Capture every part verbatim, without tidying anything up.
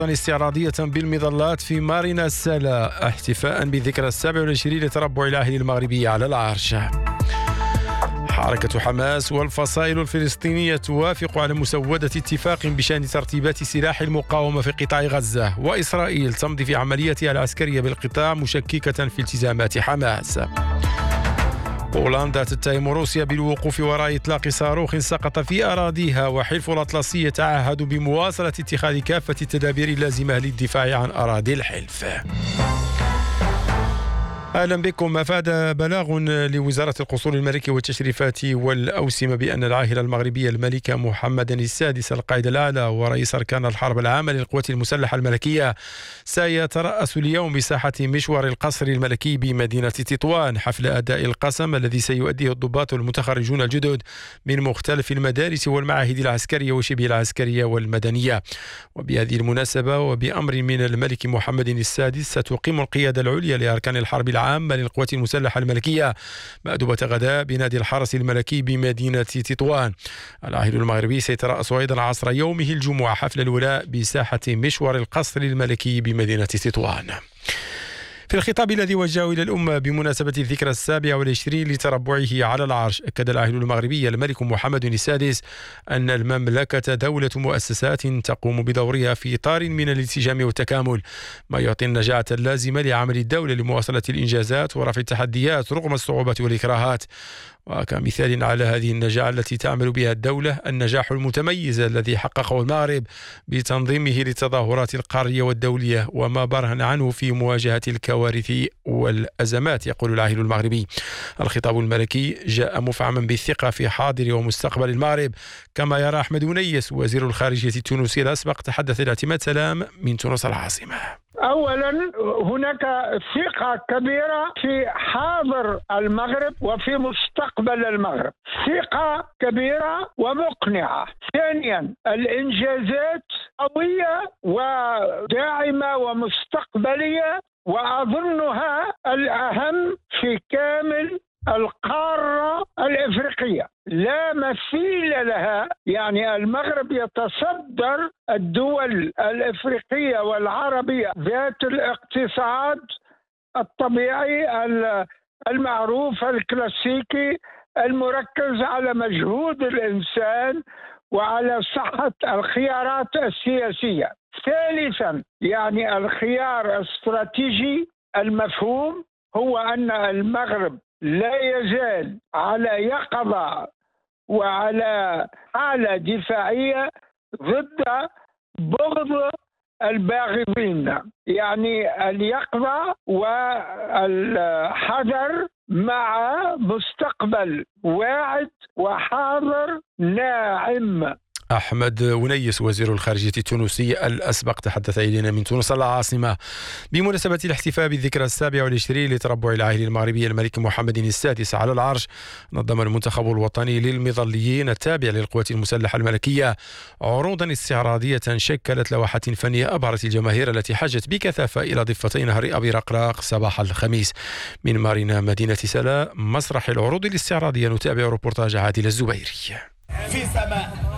استعراضية بالمظلات في مارينا سالا احتفاء بذكرى السابع والعشرين لتربع العاهل المغربية على العرش. حركة حماس والفصائل الفلسطينية توافق على مسودة اتفاق بشأن ترتيبات سلاح المقاومة في قطاع غزة، وإسرائيل تمضي في عملياتها العسكرية بالقطاع مشككة في التزامات حماس. بولندا تتهم روسيا بالوقوف وراء إطلاق صاروخ سقط في أراضيها، وحلف الأطلسي يتعهد بمواصلة اتخاذ كافة التدابير اللازمة للدفاع عن أراضي الحلف. أهلا بكم. أفاد بلاغ لوزارة القصور الملكي والتشريفات والأوسمة بأن العاهل المغربي الملك محمد السادس القائد الأعلى ورئيس أركان الحرب العامة للقوات المسلحة الملكية سيترأس اليوم بساحة مشوار القصر الملكي بمدينة تطوان حفل أداء القسم الذي سيؤديه الضباط والمتخرجون الجدد من مختلف المدارس والمعاهد العسكرية وشبه العسكرية والمدنية. وبهذه المناسبة وبأمر من الملك محمد السادس ستقيم القيادة العليا لأركان الحرب العامة عامة للقوات المسلحة الملكية مأدبة غداء بنادي الحرس الملكي بمدينة تطوان. العاهل المغربي سيترأس أيضا عصر يومه الجمعة حفل الولاء بساحة مشوار القصر الملكي بمدينة تطوان. في الخطاب الذي وجهه إلى الأمة بمناسبة الذكرى السابعة والعشرين لتربعه على العرش، أكد العاهل المغربي الملك محمد السادس أن المملكة دولة مؤسسات تقوم بدورها في إطار من الالتزام والتكامل، ما يعطي النجاعة اللازمة لعمل الدولة لمواصلة الإنجازات ورفع التحديات رغم الصعوبات والإكراهات. وكمثال على هذه النجاعة التي تعمل بها الدولة النجاح المتميز الذي حققه المغرب بتنظيمه للتظاهرات القارية والدولية وما برهن عنه في مواجهة الكوارث والأزمات. يقول العاهل المغربي الخطاب الملكي جاء مفعما بالثقة في حاضر ومستقبل المغرب، كما يرى أحمد ونيس وزير الخارجية التونسي الأسبق تحدث لاعتماد سلام من تونس العاصمة. أولا هناك ثقة كبيرة في حاضر المغرب وفي مستقبل المغرب، ثقة كبيرة ومقنعة. ثانيا الإنجازات قوية وداعمة ومستقبلية، وأظنها الأهم في كامل القارة الإفريقية، لا مثيل لها. يعني المغرب يتصدر الدول الإفريقية والعربية ذات الاقتصاد الطبيعي المعروف الكلاسيكي المركز على مجهود الإنسان وعلى صحة الخيارات السياسية. ثالثا يعني الخيار الاستراتيجي المفهوم هو أن المغرب لا يزال على يقظة وعلى حالة دفاعية ضد بغض الباغضين، يعني اليقظة والحذر مع مستقبل واعد وحاضر ناعم. أحمد ونيس وزير الخارجية التونسي الأسبق تحدث إلينا من تونس العاصمة. بمناسبة الاحتفاء بالذكرى السابعة والعشرين لتربع العاهل المغربي الملك محمد السادس على العرش، نظم المنتخب الوطني للمظليين التابع للقوات المسلحة الملكية عروضا استعراضية شكلت لوحة فنية أبهرت الجماهير التي حجت بكثافة إلى ضفتي نهر أبي رقراق صباح الخميس. من مارينا مدينة سلا مسرح العروض الاستعراضية نتابع روبورتاج عادل الزبيري. في سماء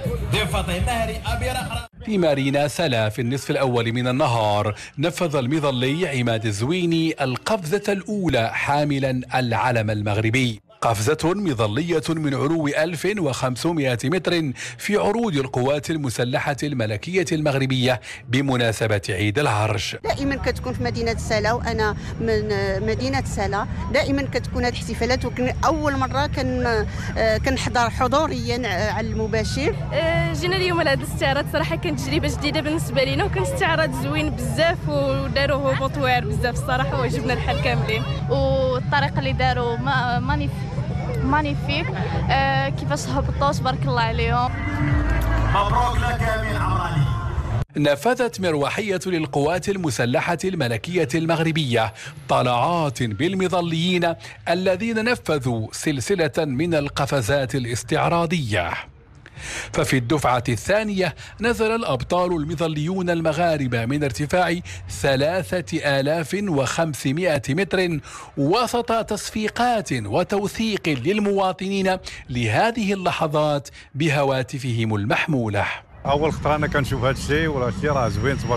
في مارينا سلا في النصف الأول من النهار نفذ المظلي عماد الزويني القفزة الأولى حاملا العلم المغربي، قفزة مظلية من علو ألف وخمسمائة متر في عروض القوات المسلحة الملكية المغربية بمناسبة عيد العرش. دائما كتكون في مدينة سلا، وأنا من مدينة سلا دائما كتكون هذه الاحتفالات، وكن أول مرة كان كنحضر حضوريا على المباشر. جينا اليوم لهذا الاستعراض صراحة كانت تجربة جديدة بالنسبة لنا، وكان استعراض زوين بزاف وداروه هبوط واعر بزاف الصراحة، وعجبنا الحال كاملين، والطريقة اللي داروا مانيفيك مانيفيك آه كيفاش هبطوا تبارك الله عليهم. مبروك لك يا أمين عمراني. نفذت مروحية للقوات المسلحة الملكية المغربية طلعات بالمظليين الذين نفذوا سلسلة من القفزات الاستعراضية. ففي الدفعة الثانية نزل الأبطال المظليون المغاربة من ارتفاع ثلاثة آلاف وخمسمائة متر وسط تصفيقات وتوثيق للمواطنين لهذه اللحظات بهواتفهم المحمولة. اول خطره انا كنشوف هذا الشيء ولا الشيء راه زوين تبارك